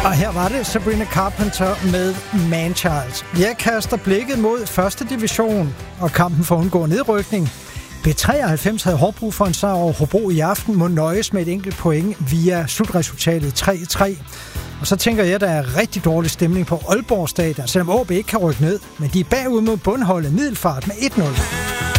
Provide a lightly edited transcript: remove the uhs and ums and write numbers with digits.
Og her var det Sabrina Carpenter med Manchild. Jeg kaster blikket mod første division og kampen for at undgå nedrykning. B93 havde hårdt brug for en sejr over Hobro i aften, må nøjes med et enkelt point via slutresultatet 3-3. Og så tænker jeg, at der er rigtig dårlig stemning på Aalborg Stadion, selvom AaB ikke kan rykke ned. Men de er bagud mod bundholdet Middelfart med 1-0.